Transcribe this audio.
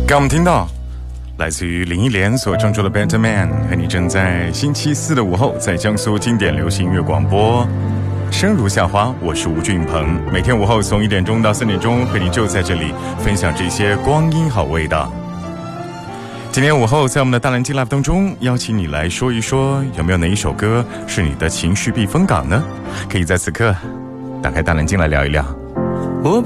刚我们听到来自于林忆莲所创作的 Better Man， 和你正在星期四的午后在江苏经典流行音乐广播生如夏花，我是吴俊鹏，每天午后从1点钟到3点钟和你就在这里分享这些光阴好味道。今天午后在我们的大蓝鲸 Live 当中，邀请你来说一说，有没有哪一首歌是你的情绪避风港呢？可以在此刻打开大蓝鲸来聊一聊。